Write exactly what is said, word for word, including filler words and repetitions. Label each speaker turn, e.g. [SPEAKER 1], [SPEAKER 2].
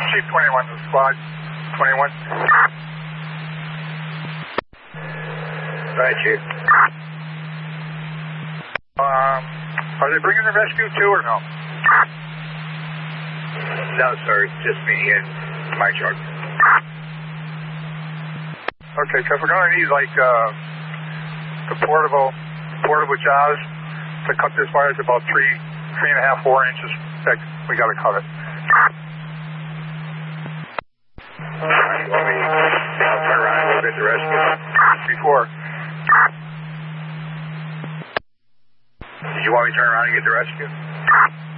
[SPEAKER 1] Chief twenty-one, the squad twenty-one.
[SPEAKER 2] Right, Chief.
[SPEAKER 1] Um, are they bringing the rescue too or no?
[SPEAKER 2] No, sir. It's just me and my truck.
[SPEAKER 1] Okay, because we're going to need like uh, the portable portable jaws to cut this wire. It's about three, three and a half, four inches thick. We got to cut it.
[SPEAKER 2] All right, you want me to turn around and go get the rescue?
[SPEAKER 1] Before.
[SPEAKER 2] Did you want me to turn around and get the rescue?